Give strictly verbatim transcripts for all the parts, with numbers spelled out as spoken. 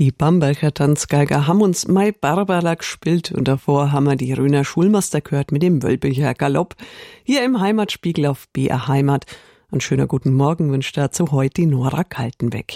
Die Bamberger Tanzgeiger haben uns Mai Barbara gespielt und davor haben wir die Röner Schulmeister gehört mit dem Wölbicher Galopp. Hier im Heimatspiegel auf B R Heimat. Ein schöner guten Morgen wünscht dazu heute die Nora Kaltenbeck.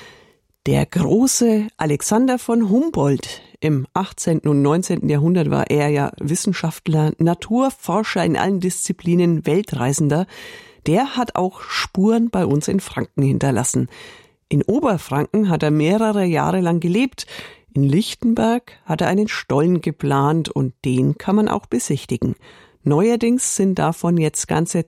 Der große Alexander von Humboldt. Im achtzehnten und neunzehnten Jahrhundert war er ja Wissenschaftler, Naturforscher in allen Disziplinen, Weltreisender. Der hat auch Spuren bei uns in Franken hinterlassen. In Oberfranken hat er mehrere Jahre lang gelebt. In Lichtenberg hat er einen Stollen geplant und den kann man auch besichtigen. Neuerdings sind davon jetzt ganze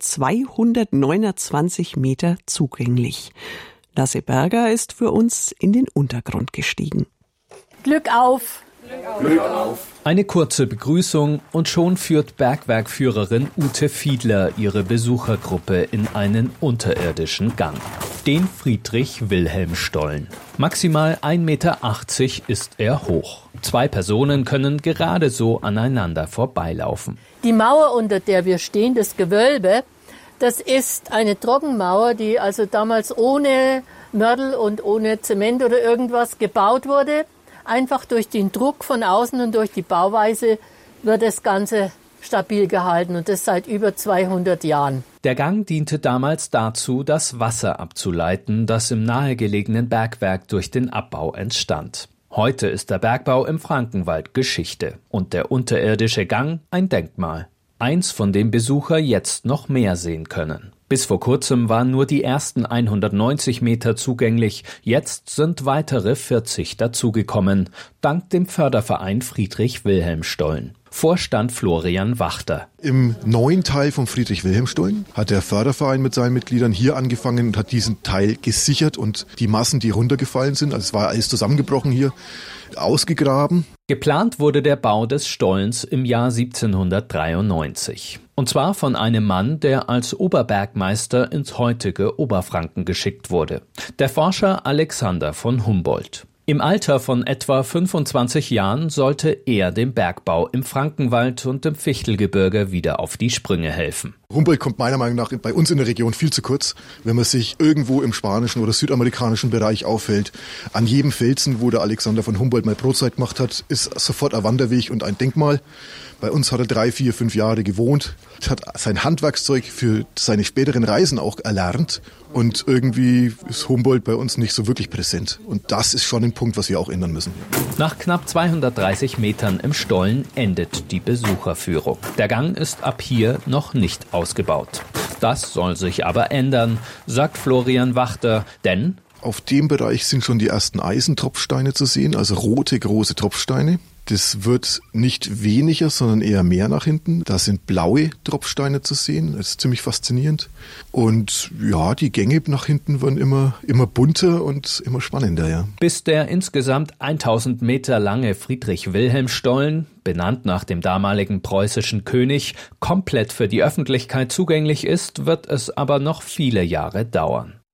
zweihundertneunundzwanzig Meter zugänglich. Lasse Berger ist für uns in den Untergrund gestiegen. Glück auf! Glück auf! Eine kurze Begrüßung und schon führt Bergwerkführerin Ute Fiedler ihre Besuchergruppe in einen unterirdischen Gang. Den Friedrich-Wilhelm-Stollen. Maximal ein Meter achtzig ist er hoch. Zwei Personen können gerade so aneinander vorbeilaufen. Die Mauer, unter der wir stehen, das Gewölbe, das ist eine Trockenmauer, die also damals ohne Mörtel und ohne Zement oder irgendwas gebaut wurde. Einfach durch den Druck von außen und durch die Bauweise wird das Ganze stabil gehalten und das seit über zweihundert Jahren. Der Gang diente damals dazu, das Wasser abzuleiten, das im nahegelegenen Bergwerk durch den Abbau entstand. Heute ist der Bergbau im Frankenwald Geschichte und der unterirdische Gang ein Denkmal. Eins, von dem Besucher jetzt noch mehr sehen können. Bis vor kurzem waren nur die ersten hundertneunzig Meter zugänglich, jetzt sind weitere vierzig dazugekommen, dank dem Förderverein Friedrich-Wilhelm-Stollen. Vorstand Florian Wachter. Im neuen Teil vom Friedrich-Wilhelm-Stollen hat der Förderverein mit seinen Mitgliedern hier angefangen und hat diesen Teil gesichert und die Massen, die runtergefallen sind, also es war alles zusammengebrochen hier, ausgegraben. Geplant wurde der Bau des Stollens im Jahr siebzehnhundertdreiundneunzig. Und zwar von einem Mann, der als Oberbergmeister ins heutige Oberfranken geschickt wurde. Der Forscher Alexander von Humboldt. Im Alter von etwa fünfundzwanzig Jahren sollte er dem Bergbau im Frankenwald und im Fichtelgebirge wieder auf die Sprünge helfen. Humboldt kommt meiner Meinung nach bei uns in der Region viel zu kurz, wenn man sich irgendwo im spanischen oder südamerikanischen Bereich aufhält. An jedem Felsen, wo der Alexander von Humboldt mal Brotzeit gemacht hat, ist sofort ein Wanderweg und ein Denkmal. Bei uns hat er drei, vier, fünf Jahre gewohnt, hat sein Handwerkszeug für seine späteren Reisen auch erlernt und irgendwie ist Humboldt bei uns nicht so wirklich präsent. Und das ist schon ein Punkt, was wir auch ändern müssen. Nach knapp zweihundertdreißig Metern im Stollen endet die Besucherführung. Der Gang ist ab hier noch nicht ausgebaut. Das soll sich aber ändern, sagt Florian Wachter, denn auf dem Bereich sind schon die ersten Eisentropfsteine zu sehen, also rote, große Tropfsteine. Das wird nicht weniger, sondern eher mehr nach hinten. Da sind blaue Tropfsteine zu sehen. Das ist ziemlich faszinierend. Und ja, die Gänge nach hinten werden immer, immer bunter und immer spannender, ja. Bis der insgesamt tausend Meter lange Friedrich-Wilhelm-Stollen, benannt nach dem damaligen preußischen König, komplett für die Öffentlichkeit zugänglich ist, wird es aber noch viele Jahre dauern.